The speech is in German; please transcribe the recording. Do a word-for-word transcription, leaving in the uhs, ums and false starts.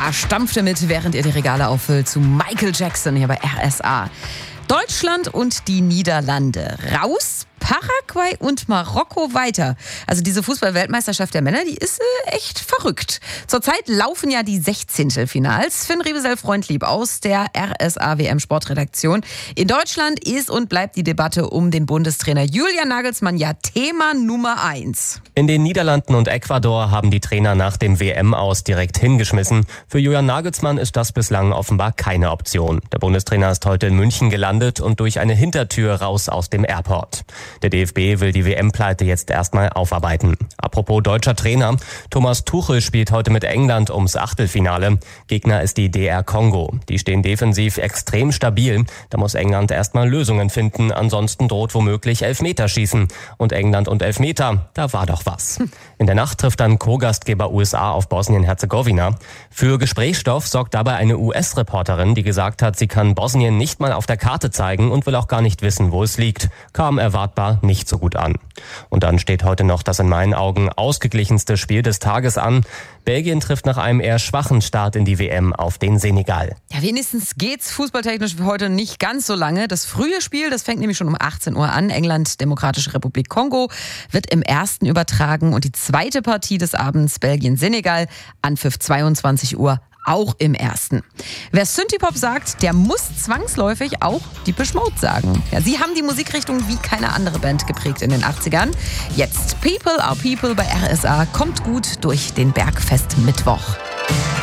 Da stampft er mit, während er die Regale auffüllt, zu Michael Jackson hier bei R S A. Deutschland und die Niederlande raus, Paraguay und Marokko weiter. Also diese Fußball-Weltmeisterschaft der Männer, die ist äh, echt verrückt. Zurzeit laufen ja die Sechzehntelfinals. Finn Riebesell-Freundlieb aus der R S A W M-Sportredaktion. In Deutschland ist und bleibt die Debatte um den Bundestrainer Julian Nagelsmann ja Thema Nummer eins. In den Niederlanden und Ecuador haben die Trainer nach dem W M-Aus direkt hingeschmissen. Für Julian Nagelsmann ist das bislang offenbar keine Option. Der Bundestrainer ist heute in München gelandet und durch eine Hintertür raus aus dem Airport. Der D F B will die W M-Pleite jetzt erstmal aufarbeiten. Apropos deutscher Trainer, Thomas Tuchel spielt heute mit England ums Achtelfinale. Gegner ist die D R Kongo. Die stehen defensiv extrem stabil. Da muss England erstmal Lösungen finden, ansonsten droht womöglich Elfmeterschießen. Und England und Elfmeter, da war doch was. In der Nacht trifft dann Co-Gastgeber U S A auf Bosnien-Herzegowina. Für Gesprächsstoff sorgt dabei eine U S-Reporterin, die gesagt hat, sie kann Bosnien nicht mal auf der Karte zeigen und will auch gar nicht wissen, wo es liegt. Kam erwartbar nicht so gut an. Und dann steht heute noch das in meinen Augen ausgeglichenste Spiel des Tages an. Belgien trifft nach einem eher schwachen Start in die W M auf den Senegal. Ja, wenigstens geht's fußballtechnisch für heute nicht ganz so lange. Das frühe Spiel, das fängt nämlich schon um achtzehn Uhr an. England, Demokratische Republik Kongo, wird im ersten übertragen. Und die zweite Partie des Abends, Belgien-Senegal, Anpfiff zweiundzwanzig Uhr. Auch im ersten. Wer Synthie-Pop sagt, der muss zwangsläufig auch Depeche Mode sagen. Ja, sie haben die Musikrichtung wie keine andere Band geprägt in den achtzigern. Jetzt People are People bei R S A. Kommt gut durch den Bergfest Mittwoch.